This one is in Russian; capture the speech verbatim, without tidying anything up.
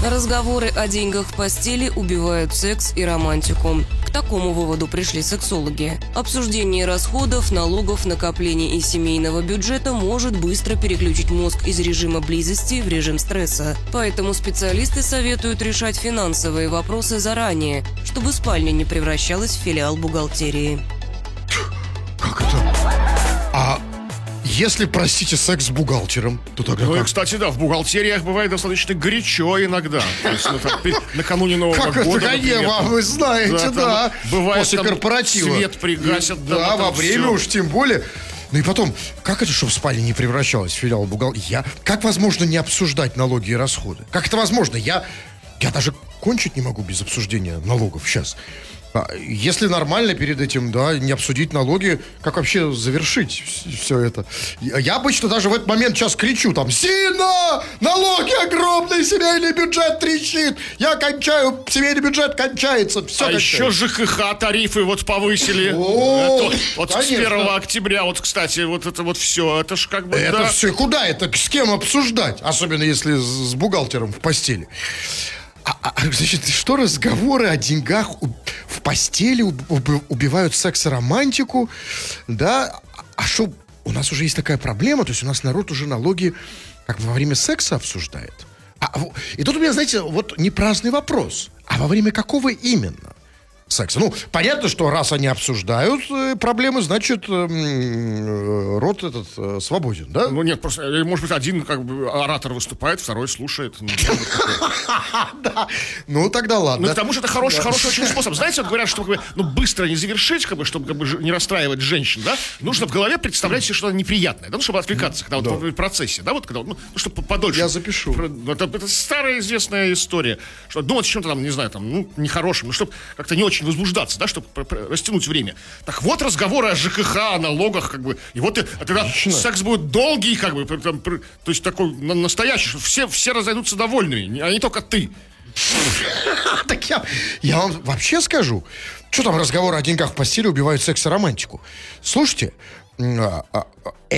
Разговоры о деньгах в постели убивают секс и романтику. К такому выводу пришли сексологи. Обсуждение расходов, налогов, накоплений и семейного бюджета может быстро переключить мозг из режима близости в режим стресса. Поэтому специалисты советуют решать финансовые вопросы заранее, чтобы спальня не превращалась в филиал бухгалтерии. Как это? А если, простите, секс с бухгалтером, то тогда Ну и, как? кстати, да, в бухгалтериях бывает достаточно горячо иногда. То есть, ну, там, перед- накануне Нового Как это, года, конечно, например, там, вы знаете, там да. бывает, После там корпоратива. свет пригасят. И- там, Да, это во время всё. уж тем более. Ну и потом, как это, чтобы спальня не превращалась в филиал бухгалтерии? Я... Как возможно не обсуждать налоги и расходы? Как это возможно? Я, я даже кончить не могу без обсуждения налогов сейчас. А Если нормально перед этим, да, не обсудить налоги, как вообще завершить все это? Я я обычно даже в этот момент сейчас кричу там: сильно! Налоги огромные, семейный бюджет трещит! Я кончаю, семейный бюджет кончается, все А еще ЖКХ тарифы вот повысили. О, Это вот с конечно. первого октября, вот, кстати, вот это вот все, это ж как бы, Это да. все, куда это, с кем обсуждать? Особенно если с, с бухгалтером в постели. А, а, значит, что разговоры о деньгах у- в постели уб- уб- убивают секс и романтику, да? А что, у нас уже есть такая проблема, то есть у нас народ уже налоги как бы во время секса обсуждает. А, в- и тут у меня, знаете, вот не праздный вопрос, а во время какого именно секса? Ну, понятно, что раз они обсуждают э, проблемы, значит, э, м, э, рот этот э, свободен, да? Ну нет, просто, э, может быть, один как бы оратор выступает, второй слушает. Ну, вот такое. Да. Ну, тогда ладно. Ну, к тому же это хороший, хороший очень способ. Знаете, вот говорят, чтобы как бы, ну, быстро не завершить, как бы, чтобы как бы, ж- не расстраивать женщин, да, нужно в голове представлять себе что-то неприятное, да, ну, чтобы отвлекаться, когда вот в процессе, да, вот когда, вот, ну, чтобы подольше. Я запишу. Про- Это, это старая известная история, что думать о чем-то там, не знаю, там, ну, нехорошем, ну, чтобы как-то не очень возбуждаться, да, чтобы пр- пр- растянуть время. Так вот, разговоры о ЖКХ, о налогах, как бы, и вот, и- а тогда секс будет долгий, как бы, пр- там, пр- то есть такой на- настоящий, что все, все разойдутся довольные, а не только ты. Так я, я вам вообще скажу, что там разговоры о деньгах в постели убивают секс и романтику. Слушайте, м, а, а,